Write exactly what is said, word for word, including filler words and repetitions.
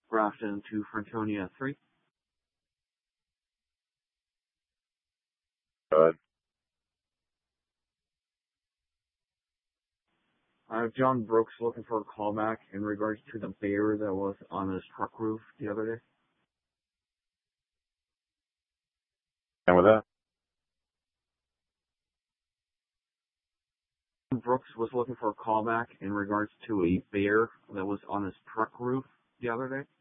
Grafton to Franconia three. Good. Uh, John Brooks looking for a callback in regards to the bear that was on his truck roof the other day. And with that? Brooks was looking for a callback in regards to a bear that was on his truck roof the other day.